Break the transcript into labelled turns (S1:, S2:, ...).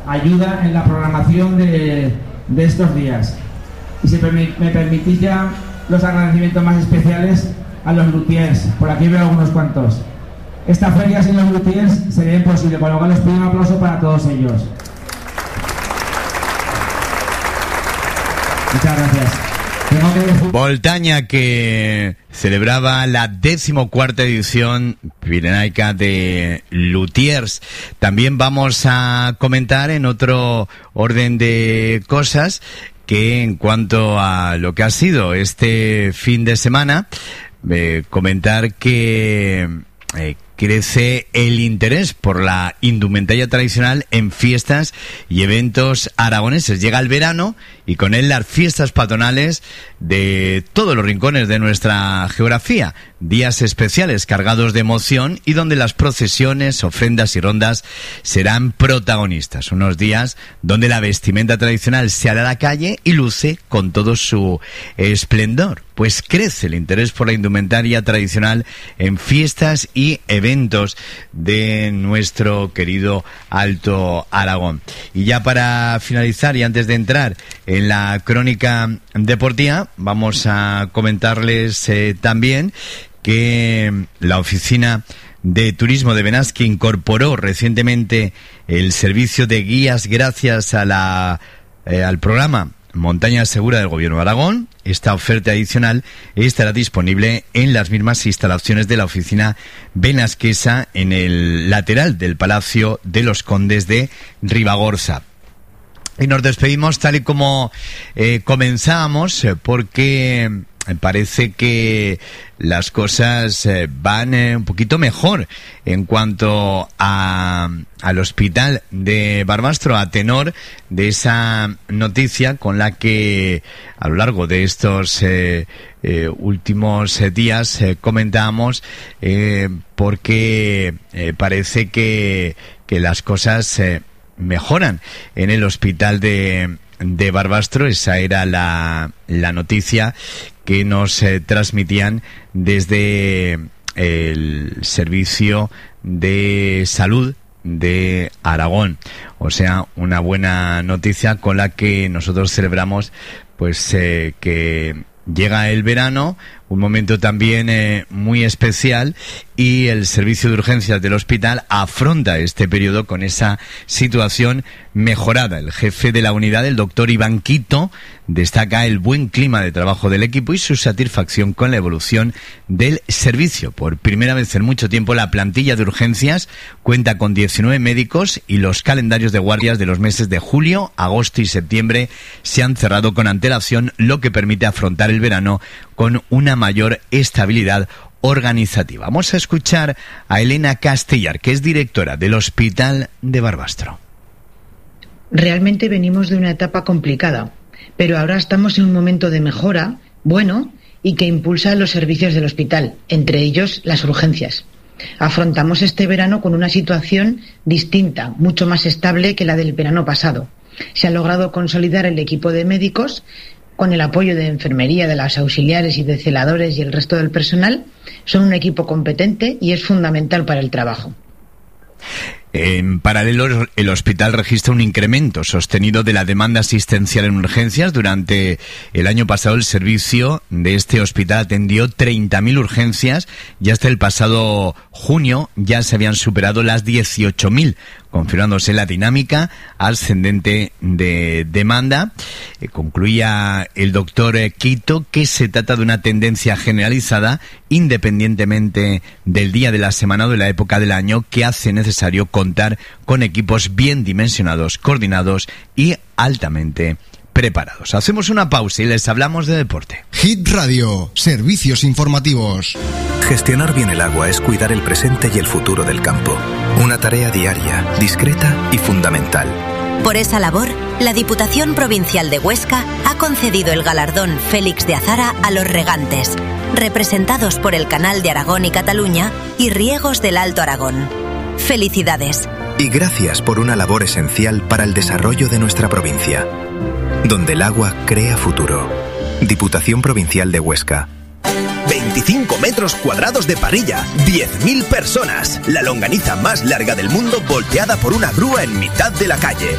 S1: ayuda en la programación de estos días. Y si me permitís ya los agradecimientos más especiales a los luthiers. Por aquí veo algunos cuantos. Esta feria sin los luthiers sería imposible, con lo cual les pido un aplauso para todos ellos. Muchas gracias.
S2: Voltaña, que celebraba la 14ª edición pirenaica de Luthiers. También vamos a comentar en otro orden de cosas que, en cuanto a lo que ha sido este fin de semana, comentar que crece el interés por la indumentaria tradicional en fiestas y eventos aragoneses. Llega el verano y con él las fiestas patronales de todos los rincones de nuestra geografía. Días especiales cargados de emoción y donde las procesiones, ofrendas y rondas serán protagonistas. Unos días donde la vestimenta tradicional se hará a la calle y luce con todo su esplendor. Pues crece el interés por la indumentaria tradicional en fiestas y eventos de nuestro querido Alto Aragón. Y ya para finalizar y antes de entrar en la crónica deportiva, vamos a comentarles también que la Oficina de Turismo de Benasque incorporó recientemente el servicio de guías gracias a al programa Montaña Segura del Gobierno de Aragón. Esta oferta adicional estará disponible en las mismas instalaciones de la oficina benasquesa en el lateral del Palacio de los Condes de Ribagorza. Y nos despedimos tal y como comenzábamos, porque parece que las cosas van un poquito mejor en cuanto al hospital de Barbastro, a tenor de esa noticia con la que a lo largo de estos últimos días comentábamos, porque parece que las cosas mejoran en el hospital de Barbastro. Esa era la noticia que nos transmitían desde el Servicio de Salud de Aragón. O sea, una buena noticia con la que nosotros celebramos pues que llega el verano, un momento también muy especial, y el servicio de urgencias del hospital afronta este periodo con esa situación mejorada. El jefe de la unidad, el doctor Iván Quito, destaca el buen clima de trabajo del equipo y su satisfacción con la evolución del servicio. Por primera vez en mucho tiempo, la plantilla de urgencias cuenta con 19 médicos y los calendarios de guardias de los meses de julio, agosto y septiembre se han cerrado con antelación, lo que permite afrontar el verano con una mayor estabilidad organizativa. Vamos a escuchar a Elena Castellar, que es directora del Hospital de Barbastro.
S3: Realmente venimos de una etapa complicada, pero ahora estamos en un momento de mejora bueno y que impulsa los servicios del hospital, entre ellos las urgencias. Afrontamos este verano con una situación distinta, mucho más estable que la del verano pasado. Se ha logrado consolidar el equipo de médicos con el apoyo de enfermería, de las auxiliares y de celadores y el resto del personal. Son un equipo competente y es fundamental para el trabajo.
S2: En paralelo, el hospital registra un incremento sostenido de la demanda asistencial en urgencias. Durante el año pasado, el servicio de este hospital atendió 30.000 urgencias y hasta el pasado junio ya se habían superado las 18.000, confirmándose la dinámica ascendente de demanda. Concluía el doctor Quito que se trata de una tendencia generalizada independientemente del día de la semana o de la época del año, que hace necesario contar con equipos bien dimensionados, coordinados y altamente preparados. Hacemos una pausa y les hablamos de deporte.
S4: Hit Radio, servicios informativos.
S5: Gestionar bien el agua es cuidar el presente y el futuro del campo. Una tarea diaria, discreta y fundamental.
S6: Por esa labor, la Diputación Provincial de Huesca ha concedido el galardón Félix de Azara a los regantes, representados por el Canal de Aragón y Cataluña y Riegos del Alto Aragón. ¡Felicidades!
S5: Y gracias por una labor esencial para el desarrollo de nuestra provincia. Donde el agua crea futuro. Diputación Provincial de Huesca.
S7: 25 metros cuadrados de parrilla, 10.000 personas, la longaniza más larga del mundo volteada por una grúa en mitad de la calle.